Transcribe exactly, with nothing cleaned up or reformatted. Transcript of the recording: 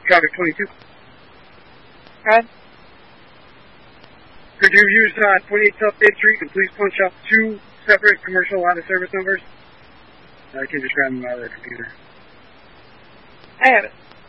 traffic twenty-two. Go ahead. Could you use uh, twenty-eight South State Street and please punch up two separate commercial out of service numbers? I can just grab them out of the computer. I have it.